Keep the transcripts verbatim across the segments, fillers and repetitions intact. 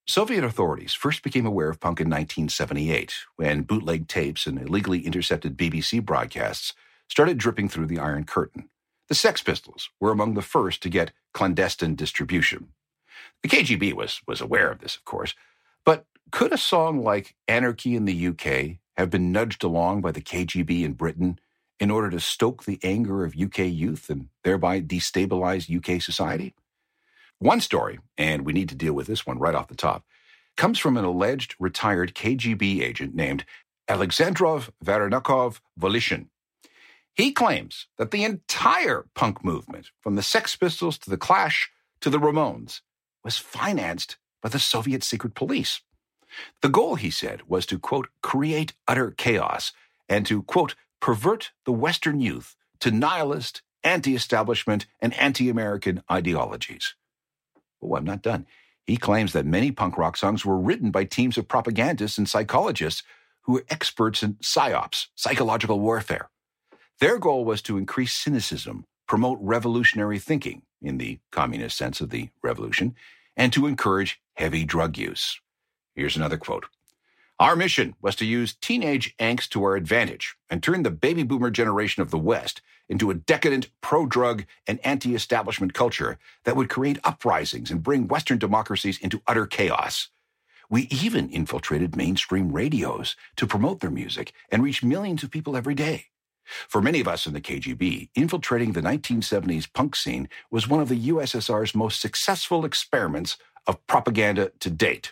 Soviet authorities first became aware of punk in nineteen seventy-eight, when bootleg tapes and illegally intercepted B B C broadcasts started dripping through the Iron Curtain. The Sex Pistols were among the first to get clandestine distribution. The K G B was, was aware of this, of course, but could a song like Anarchy in the U K have been nudged along by the K G B in Britain in order to stoke the anger of U K youth and thereby destabilize U K society? One story, and we need to deal with this one right off the top, comes from an alleged retired K G B agent named Alexandrov Varenakov Volishin. He claims that the entire punk movement, from the Sex Pistols to the Clash to the Ramones, was financed by the Soviet secret police. The goal, he said, was to, quote, create utter chaos and to, quote, pervert the Western youth to nihilist, anti-establishment, and anti-American ideologies. Oh, I'm not done. He claims that many punk rock songs were written by teams of propagandists and psychologists who were experts in psyops, psychological warfare. Their goal was to increase cynicism, promote revolutionary thinking, in the communist sense of the revolution, and to encourage heavy drug use. Here's another quote. Our mission was to use teenage angst to our advantage and turn the baby boomer generation of the West into a decadent, pro-drug, and anti-establishment culture that would create uprisings and bring Western democracies into utter chaos. We even infiltrated mainstream radios to promote their music and reach millions of people every day. For many of us in the K G B, infiltrating the nineteen seventies punk scene was one of the U S S R's most successful experiments of propaganda to date.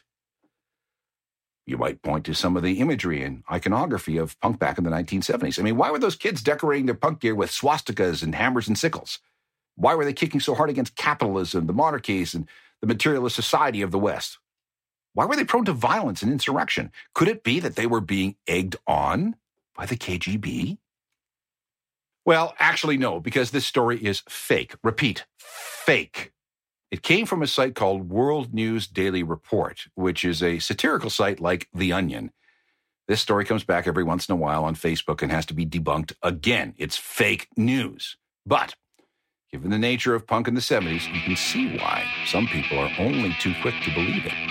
You might point to some of the imagery and iconography of punk back in the nineteen seventies. I mean, why were those kids decorating their punk gear with swastikas and hammers and sickles? Why were they kicking so hard against capitalism, the monarchies, and the materialist society of the West? Why were they prone to violence and insurrection? Could it be that they were being egged on by the K G B? Well, actually, no, because this story is fake. Repeat, fake. It came from a site called World News Daily Report, which is a satirical site like The Onion. This story comes back every once in a while on Facebook and has to be debunked again. It's fake news. But given the nature of punk in the seventies, you can see why some people are only too quick to believe it.